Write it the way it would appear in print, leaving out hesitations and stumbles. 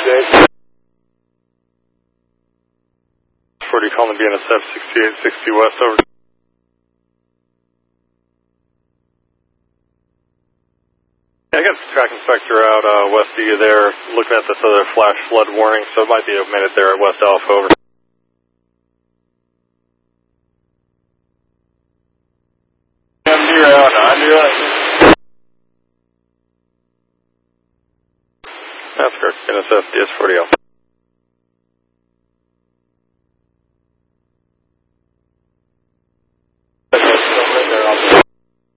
Jake. 40 calling BNSF 6860 West, over. Yeah, I got the track inspector out west of you there, looking at this other flash flood warning, so it might be a minute there at West Alpha, over. MD round, on your right. That's correct, BNSF DS40L.